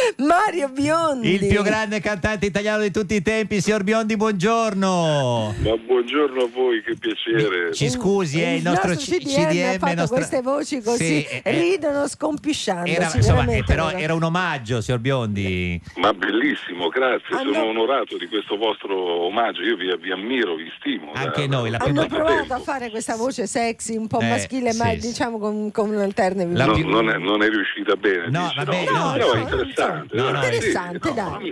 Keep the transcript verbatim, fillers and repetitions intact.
Mario Biondi, il più grande cantante italiano di tutti i tempi. Signor Biondi, buongiorno. Ma buongiorno a voi, che piacere. Ci scusi, è il, il nostro, nostro C- C D M, ha C D M fatto nostra... queste voci così, Sì, eh, ridono scompisciandosi. era, insomma, eh, veramente, però allora. era un omaggio, signor Biondi. Ma bellissimo, grazie, Hanno- sono onorato di questo vostro omaggio, io vi, vi ammiro, vi stimo. Anche da- noi, la da Hanno tanto provato tempo. a fare questa voce sexy, un po' Eh, maschile, ma sì, sì. diciamo con, con alterne La No, più- non, è, non è riuscita bene. No, dici, vabbè, no, no, però no, è interessante. no, no, dai, interessante, sì, dai. no, mi